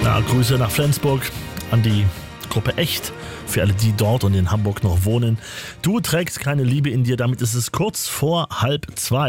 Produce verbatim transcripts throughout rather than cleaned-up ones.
Ja, Grüße nach Flensburg an die Gruppe Echt. Für alle, die dort und in Hamburg noch wohnen. Du trägst keine Liebe in dir, damit ist es kurz vor halb zwei.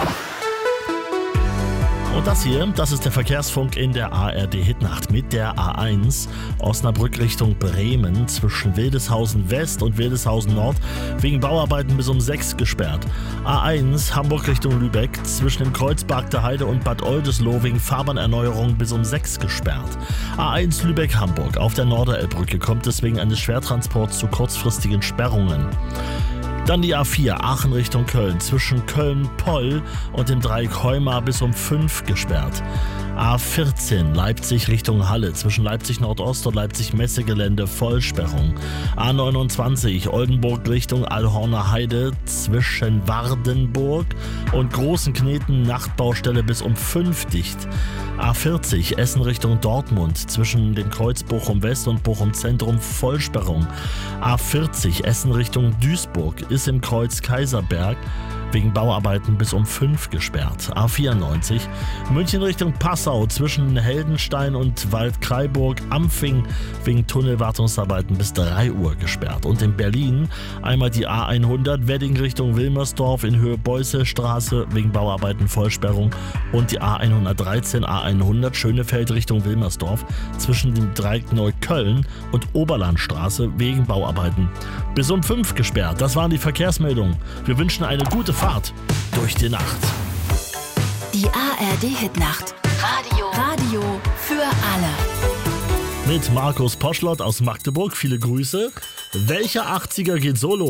Und das hier, das ist der Verkehrsfunk in der A R D-Hitnacht mit der A eins Osnabrück Richtung Bremen zwischen Wildeshausen West und Wildeshausen Nord wegen Bauarbeiten bis um sechs gesperrt. A eins Hamburg Richtung Lübeck zwischen dem Kreuzberg der Heide und Bad Oldesloe wegen Fahrbahnerneuerung bis um sechs gesperrt. A eins Lübeck-Hamburg auf der Norderelbbrücke kommt es wegen eines Schwertransports zu kurzfristigen Sperrungen. Dann die A vier Aachen Richtung Köln zwischen Köln-Poll und dem Dreieck Heumar bis um fünf gesperrt. A vierzehn Leipzig Richtung Halle zwischen Leipzig Nordost und Leipzig Messegelände Vollsperrung. A neunundzwanzig Oldenburg Richtung Allhorner Heide zwischen Wardenburg und Großenkneten Nachtbaustelle bis um fünf dicht. A vierzig Essen Richtung Dortmund zwischen dem Kreuz Bochum West und Bochum Zentrum Vollsperrung. A vierzig Essen Richtung Duisburg ist im Kreuz Kaiserberg wegen Bauarbeiten bis um fünf gesperrt. A vierundneunzig München Richtung Passau zwischen Heldenstein und Waldkraiburg-Ampfing wegen Tunnelwartungsarbeiten bis drei Uhr gesperrt. Und in Berlin einmal die A hundert Wedding Richtung Wilmersdorf in Höhe Beuse-Straße wegen Bauarbeiten Vollsperrung und die A hundertdreizehn A hundert Schönefeld Richtung Wilmersdorf zwischen dem Dreieck Neukölln und Oberlandstraße wegen Bauarbeiten bis um fünf gesperrt. Das waren die Verkehrsmeldungen. Wir wünschen eine gute Fahrt durch die Nacht. Die A R D-Hitnacht. Radio. Radio für alle. Mit Markus Poschlott aus Magdeburg. Viele Grüße. Welcher achtziger geht solo?